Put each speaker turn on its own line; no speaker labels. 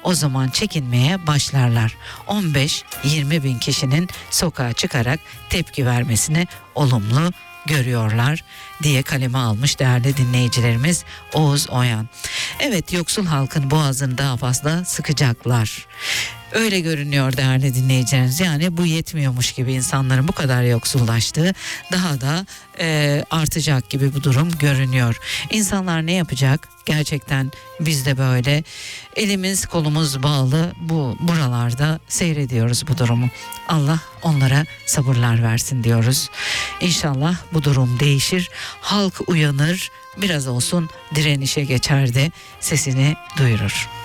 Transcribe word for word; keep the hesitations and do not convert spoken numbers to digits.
o zaman çekinmeye başlarlar. on beş yirmi bin kişinin sokağa çıkarak tepki vermesini olumlu görüyorlar diye kaleme almış değerli dinleyicilerimiz Oğuz Oyan. Evet, yoksul halkın boğazını daha fazla sıkacaklar. Öyle görünüyor değerli dinleyicilerimiz. Yani bu yetmiyormuş gibi, insanların bu kadar yoksullaştığı daha da e, artacak gibi bu durum görünüyor. İnsanlar ne yapacak? Gerçekten biz de böyle elimiz kolumuz bağlı bu buralarda seyrediyoruz bu durumu. Allah onlara sabırlar versin diyoruz. İnşallah bu durum değişir. Halk uyanır, biraz olsun direnişe geçer de sesini duyurur.